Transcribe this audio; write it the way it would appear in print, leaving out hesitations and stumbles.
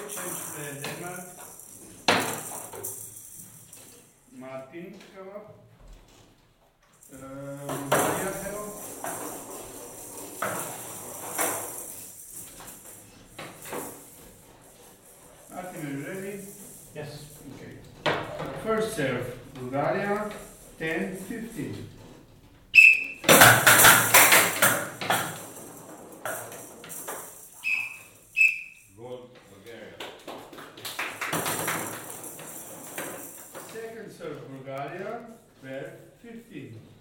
change Denmark. Martin come up. Bulgaria hello. Martin, are you ready? Yes. Okay. First serve, Bulgaria, 10-15. Goal, Bulgaria. Second serve, Bulgaria, 12-15.